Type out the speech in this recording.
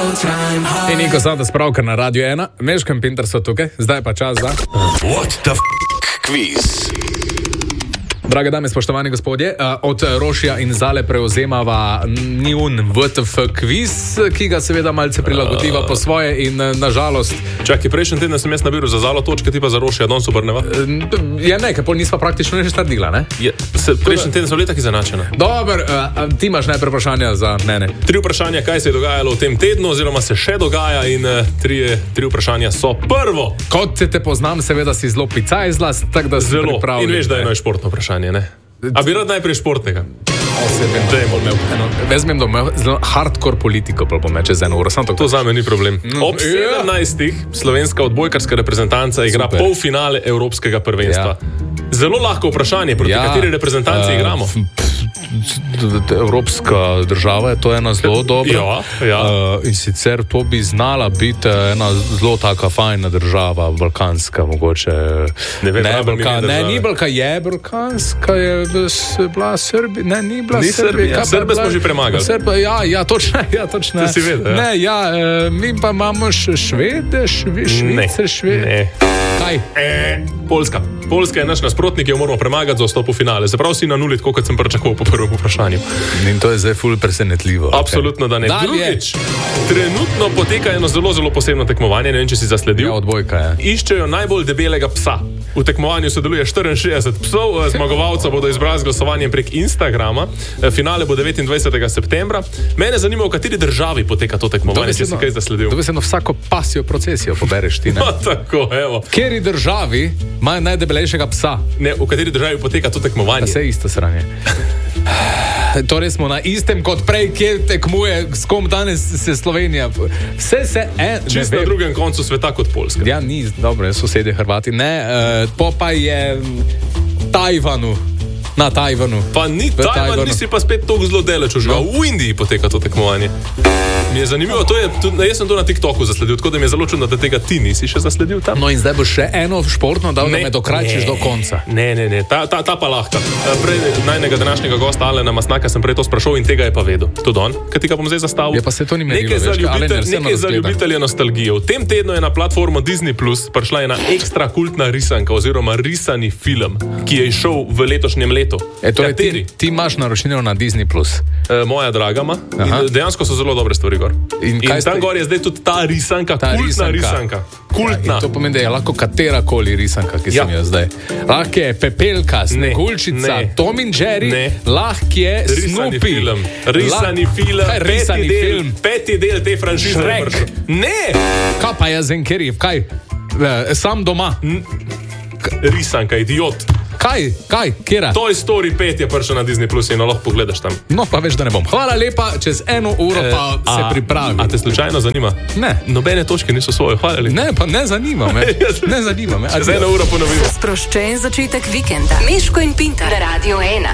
In Niko Sada spravka na Radio 1, Meško in Pinter so tukaj, zdaj pa čas za What the quiz. Drage dame, spoštovani gospodje, od Rošija in Zale prevzemava njun WTF kviz, ki ga seveda malce prilagodila po svoje in nažalost... Čakaj, prejšnji teden sem jaz nabiral za Zalo točke, ti pa za Rošija, danes obrneva? Ja, ne, ker pol nisva praktično že štardila, ne? Prejšnji teden so bili tako izenačene. Dober, ti imaš najprej vprašanja za mene. 3 vprašanja, kaj se je dogajalo v tem tednu, oziroma se še dogaja in 3 vprašanja so prvo. Kot te poznam, seveda si zelo picajzlast, tako da si pripravljen. In veš, da je eno športno vprašanje. Ne? A bi rad najprej športnega? Vezmem, da bom zelo hardcore politiko, pa bom čez 1 uro. To za me ni problem. Ob 17. slovenska odbojkarska reprezentanca igra polfinale Evropskega prvenstva. Zelo lahko vprašanje, proti kateri reprezentanci igramo. Evropska država je to ena zelo dobra. In sicer to bi znala biti ena zelo taka fajna država, balkanska mogoče. Ne vem, ni balka, je balkanska, je bila Srbija, ne, ni bila Srbija. Srbe smo že premagali. Ja, točno. To si vedel, ja. Mi pa imamo Švede, Švice, Švede. Ne. Kaj? Poljska. Poljska je naš nasprotnik, ki jo moramo premagati za vstop v finale. Se pravi, si na nuli, tako kot sem pričakoval po prvem vprašanju. In to je zdaj ful presenetljivo. Absolutno, da ne. Drugič, trenutno poteka eno zelo, zelo posebno tekmovanje, ne vem, če si zasledil. Ja, odbojka, ja. Iščejo najbolj debelega psa. V tekmovanju sodeluje 64 psov, zmagovalca bodo izbrali z glasovanjem prek Instagrama. Finale bo 29. septembra. Mene zanima, v kateri državi poteka to tekmovanje, če si kaj zasledil. Dobesedno vsako pasjo procesijo pobereš ti, ne? Tako, evo. V kateri državi imajo najdebelejšega psa? Ne, v kateri državi poteka to tekmovanje? Vse isto sranje. Torej smo na istem kot prej, kjer tekmuje, s kom danes se Slovenija. Vse se Čisto na drugem koncu sveta kot Poljska. Ja, ni, dobro, sosedje Hrvati. Ne, pa je Tajvanu. Na Tajvanu. Pa ni Tajvan, nisi pa spet toliko zelo daleč užgal. V Indiji poteka to tekmovanje. Mi je zanimivo, jaz sem to na TikToku zasledil, tako da mi je zelo čudno, da tega ti nisi še zasledil tam. No in zdaj bo še eno športno, da me dokrajčiš do konca. Ne, ta pa lahko. Prej najnega današnjega gosta Alena Masnaka sem prej to sprašal in tega je pa vedel. To don, kaj ti ga bom zdaj zastavil? Ja, pa se to ni merilo, nekaj za ljubitelje nostalgije. V tem tednu je na platformo Disney Plus prišla ena ekstra kultna risanka oziroma risani film, ki je izšel v letošnjem letu. Torej ti imaš naročnino na Disney Plus. Moja dragama. Dejansko so zelo dobre stvari gor. In tam gor je zdaj tudi ta risanka, kultna risanka. Kultna. To pomeni, da je lahko katerakoli risanka, ki sem jo zdaj. Lahko je Pepelka, Sneguljčica, Tom in Jerry, lahko je Snoopy. Risani film. Peti del te franšize. Shrek. Ne! Kaj pa je Zenkerjev? Kaj? Sam doma. Risanka, idiot. Kaj? Kjera? Toy Story 5 je prišel na Disney Plus in lahko pogledaš tam. No, pa veš, da ne bom. Hvala lepa, čez 1 uro pa se pripravi. A te slučajno zanima? Ne. Nobene točke niso svoje, hvala lepa. Ne, pa ne zanima me. Ne zanima me. Čez 1 uro ponovimo. Sproščen začetek vikenda. Meško in Pinter na Radio 1.